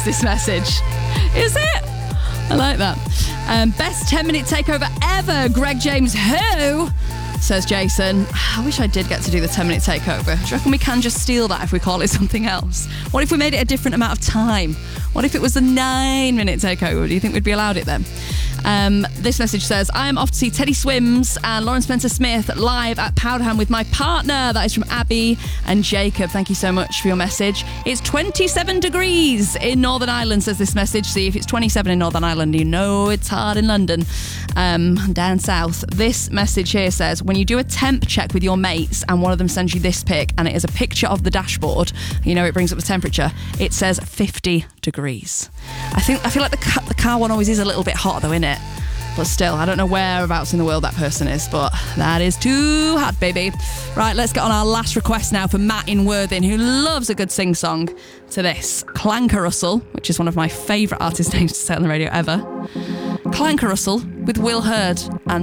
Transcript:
this message. Is it? I like that. Best 10-minute takeover ever, Greg James. Who? Says Jason. I wish I did get to do the 10-minute takeover. Do you reckon we can just steal that if we call it something else? What if we made it a different amount of time? What if it was the 9-minute takeover? Do you think we'd be allowed it then? This message says, I am off to see Teddy Swims and Lauren Spencer Smith live at Powderham with my partner. That is from Abby and Jacob. Thank you so much for your message. It's 27 degrees in Northern Ireland, says this message. See, if it's 27 in Northern Ireland, you know it's hard in London. Down south. This message here says, when you do a temp check with your mates and one of them sends you this pic and it is a picture of the dashboard, you know, it brings up the temperature, it says 50 degrees. I feel like the car one always is a little bit hot though, innit? But still, I don't know whereabouts in the world that person is, but that is too hot, baby. Right, let's get on our last request now for Matt in Worthing, who loves a good sing-song to this. Clanker Russell, which is one of my favourite artist names to say on the radio ever. Clanker Russell with Will Hurd and